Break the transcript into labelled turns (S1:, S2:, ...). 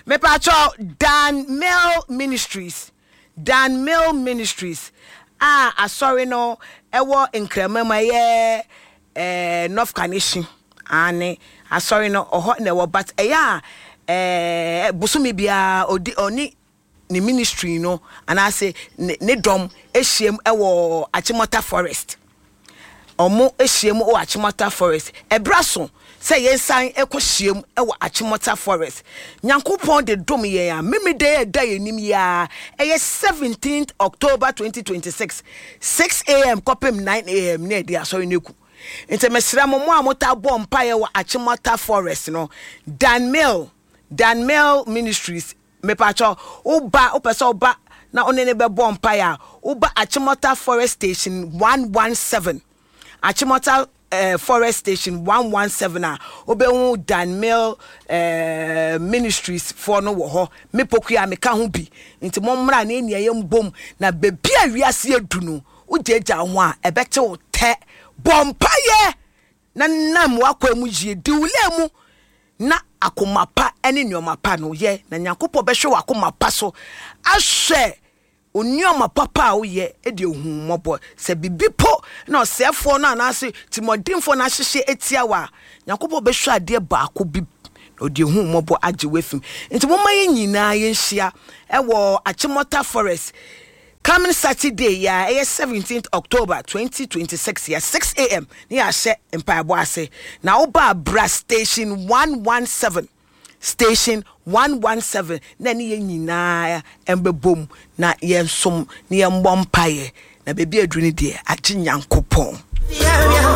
S1: Me pacho Dan Mill Ministries. Dan Mill Ministries. Sorry no. Ewo Nkremama ye North Carnation. Ane. Sorry no. Oho newo but busumi bia oni ni ministry no. And I say ne dom ehiem ewo Achimota Forest. Omo ehiem o Achimota Forest. Ebraso. Say yensan ekohiem ewo Achimota Forest. Nyankopon de dom ye ya. Mimi day enim ya. 17th October 2026. 6 a.m. kopem 9 a.m. ne dia so neku. Ente mesra mo amota bo mpa ye wo Achimota Forest no. Dan Mill Ministries me pacho oba opesa oba na onene be bo mpa ya oba Achimota Forest Station 117. Achimota Forest Station 117 obehu Dan Mill Ministries for no wo ho me pokuya me ka ho bi nti mommra na enia yem bom na bebi awiase edu no ujeja ho a ebete wo te bompaye na nam wakwa mu jie diwule mu na akomapa ene nyomapa no ye na nyankopɔ behwe wakomapa so ahwe onioma papa wo ye e de ohummobo se bibipo na osefo na anase timodinfo na hyehye etia wa nyankopɔ behwe ade baako bi odi ohummobo age wefim nti momma ye nyina ye nhia e wo Achimota Forest coming Saturday 17th October 2026 6 a.m. ni ahye empaibo ase na oba Bra Station 117 Station 117 na ni ye nyina embebom na yensom na yembo mpaye na bebi aduru ni de age Nyankopon